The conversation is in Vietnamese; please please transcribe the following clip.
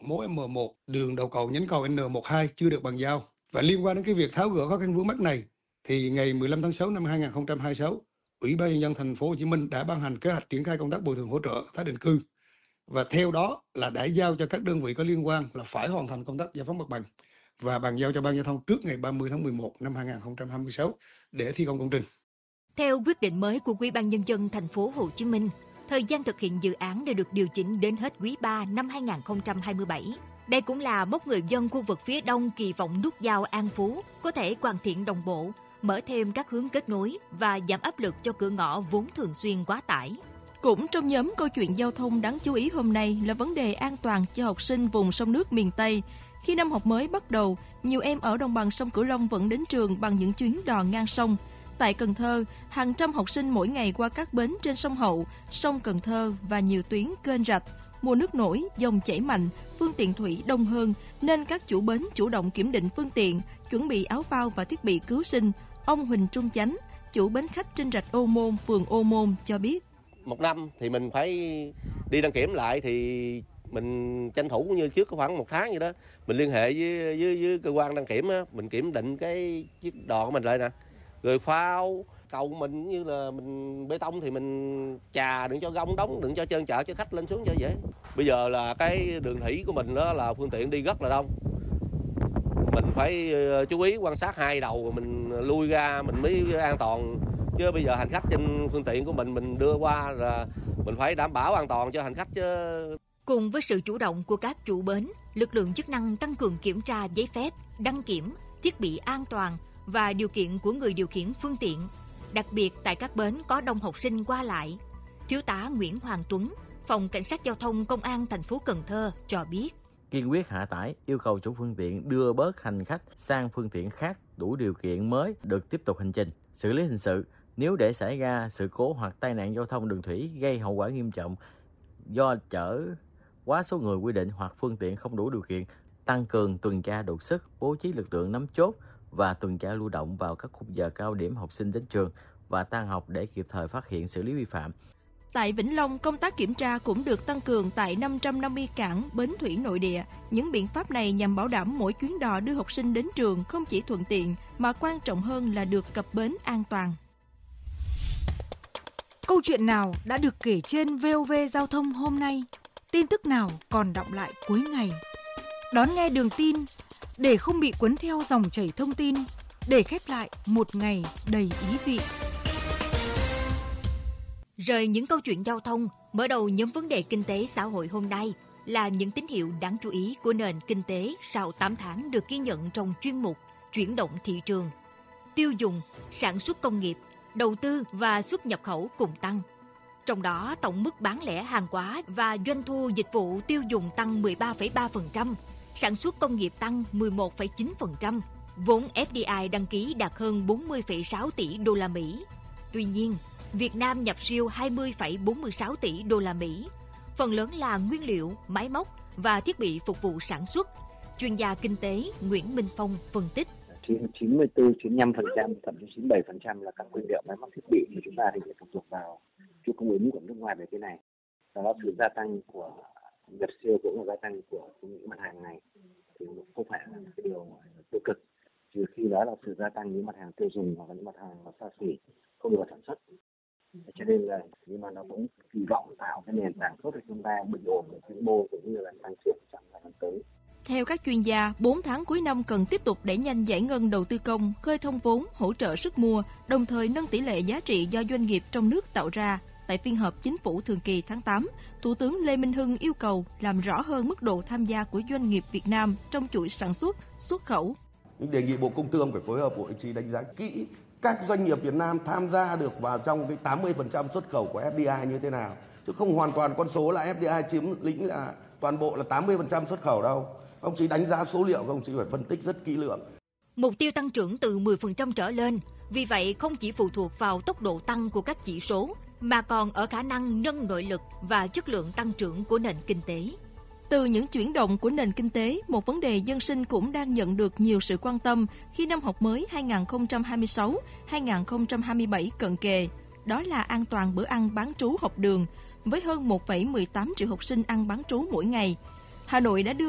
mố M1, đường đầu cầu nhánh cầu N12 chưa được bàn giao. Và liên quan đến cái việc tháo gỡ khó khăn vướng mắc này, thì ngày 15 tháng 6 năm 2026, Ủy ban Nhân dân thành phố Hồ Chí Minh đã ban hành kế hoạch triển khai công tác bồi thường hỗ trợ tái định cư. Và theo đó là đã giao cho các đơn vị có liên quan là phải hoàn thành công tác giải phóng mặt bằng và bàn giao cho Ban Giao thông trước ngày 30 tháng 11 năm 2026 để thi công công trình. Theo quyết định mới của Ủy ban Nhân dân thành phố Hồ Chí Minh, thời gian thực hiện dự án đã được điều chỉnh đến hết quý 3 năm 2027. Đây cũng là mốc người dân khu vực phía đông kỳ vọng nút giao An Phú có thể hoàn thiện đồng bộ, mở thêm các hướng kết nối và giảm áp lực cho cửa ngõ vốn thường xuyên quá tải. Cũng trong nhóm câu chuyện giao thông đáng chú ý hôm nay là vấn đề an toàn cho học sinh vùng sông nước miền Tây. Khi năm học mới bắt đầu, nhiều em ở đồng bằng sông Cửu Long vẫn đến trường bằng những chuyến đò ngang sông. Tại Cần Thơ, hàng trăm học sinh mỗi ngày qua các bến trên sông Hậu, sông Cần Thơ và nhiều tuyến kênh rạch. Mùa nước nổi, dòng chảy mạnh, phương tiện thủy đông hơn nên các chủ bến chủ động kiểm định phương tiện, chuẩn bị áo phao và thiết bị cứu sinh. Ông Huỳnh Trung Chánh, chủ bến khách trên rạch Ô Môn, phường Ô Môn cho biết. Một năm thì mình phải đi đăng kiểm lại thì mình tranh thủ như trước khoảng một tháng vậy đó. Mình liên hệ với cơ quan đăng kiểm á, mình kiểm định cái chiếc đò của mình lại nè. Rồi phao, cầu mình như là mình bê tông thì mình chà đừng cho gông đóng, đừng cho trơn chợ cho khách lên xuống cho dễ. Bây giờ là cái đường thủy của mình đó là phương tiện đi rất là đông. Mình phải chú ý quan sát hai đầu rồi mình lui ra mình mới an toàn. Chứ bây giờ hành khách trên phương tiện của mình đưa qua là mình phải đảm bảo an toàn cho hành khách chứ. Cùng với sự chủ động của các chủ bến, lực lượng chức năng tăng cường kiểm tra giấy phép, đăng kiểm, thiết bị an toàn và điều kiện của người điều khiển phương tiện, đặc biệt tại các bến có đông học sinh qua lại. Thiếu tá Nguyễn Hoàng Tuấn, Phòng Cảnh sát Giao thông Công an thành phố Cần Thơ cho biết. Kiên quyết hạ tải, yêu cầu chủ phương tiện đưa bớt hành khách sang phương tiện khác đủ điều kiện mới được tiếp tục hành trình. Xử lý hình sự nếu để xảy ra sự cố hoặc tai nạn giao thông đường thủy gây hậu quả nghiêm trọng do chở quá số người quy định hoặc phương tiện không đủ điều kiện, tăng cường tuần tra đột xuất, bố trí lực lượng nắm chốt và tuần tra lưu động vào các khung giờ cao điểm học sinh đến trường và tan học để kịp thời phát hiện xử lý vi phạm. Tại Vĩnh Long, công tác kiểm tra cũng được tăng cường tại 550 cảng bến thủy nội địa. Những biện pháp này nhằm bảo đảm mỗi chuyến đò đưa học sinh đến trường không chỉ thuận tiện mà quan trọng hơn là được cập bến an toàn. Câu chuyện nào đã được kể trên VOV Giao thông hôm nay? Tin tức nào còn đọng lại cuối ngày? Đón nghe Đường Tin để không bị cuốn theo dòng chảy thông tin, để khép lại một ngày đầy ý vị. Rời những câu chuyện giao thông, mở đầu nhóm vấn đề kinh tế xã hội hôm nay là những tín hiệu đáng chú ý của nền kinh tế sau 8 tháng được ghi nhận trong chuyên mục Chuyển động thị trường. Tiêu dùng, sản xuất công nghiệp, đầu tư và xuất nhập khẩu cùng tăng. Trong đó, tổng mức bán lẻ hàng hóa và doanh thu dịch vụ tiêu dùng tăng 13,3%, sản xuất công nghiệp tăng 11,9%, vốn FDI đăng ký đạt hơn 40,6 tỷ đô la Mỹ. Tuy nhiên, Việt Nam nhập siêu 20,46 tỷ đô la Mỹ, phần lớn là nguyên liệu, máy móc và thiết bị phục vụ sản xuất. Chuyên gia kinh tế Nguyễn Minh Phong phân tích. 94-95%, thậm chí 97% là các nguyên liệu máy móc thiết bị mà chúng ta thì phải phụ thuộc vào chuỗi cung ứng của nước ngoài về cái này. Do đó sự gia tăng của nhập siêu cũng là gia tăng của những mặt hàng này thì không phải là cái điều tiêu cực, trừ khi đó là sự gia tăng những mặt hàng tiêu dùng hoặc là những mặt hàng xa xỉ không được sản xuất. Cho nên là nhưng mà nó cũng kỳ vọng tạo cái nền tảng tốt để chúng ta bình ổn về vĩ mô cũng như là tăng trưởng trong thời gian tới. Theo các chuyên gia, 4 tháng cuối năm cần tiếp tục đẩy nhanh giải ngân đầu tư công, khơi thông vốn, hỗ trợ sức mua, đồng thời nâng tỷ lệ giá trị do doanh nghiệp trong nước tạo ra. Tại phiên họp Chính phủ thường kỳ tháng 8, Thủ tướng Lê Minh Hưng yêu cầu làm rõ hơn mức độ tham gia của doanh nghiệp Việt Nam trong chuỗi sản xuất, xuất khẩu. Đề nghị Bộ Công Thương phải phối hợp Bộ Tài chính đánh giá kỹ các doanh nghiệp Việt Nam tham gia được vào trong cái 80% xuất khẩu của FDI như thế nào. Chứ không hoàn toàn con số là FDI chiếm lĩnh là toàn bộ là 80% xuất khẩu đâu. Ông chỉ đánh giá số liệu, ông chỉ phải phân tích rất kỹ lưỡng. Mục tiêu tăng trưởng từ 10% trở lên, vì vậy không chỉ phụ thuộc vào tốc độ tăng của các chỉ số, mà còn ở khả năng nâng nội lực và chất lượng tăng trưởng của nền kinh tế. Từ những chuyển động của nền kinh tế, một vấn đề dân sinh cũng đang nhận được nhiều sự quan tâm khi năm học mới 2026-2027 cận kề. Đó là an toàn bữa ăn bán trú học đường, với hơn 1,18 triệu học sinh ăn bán trú mỗi ngày. Hà Nội đã đưa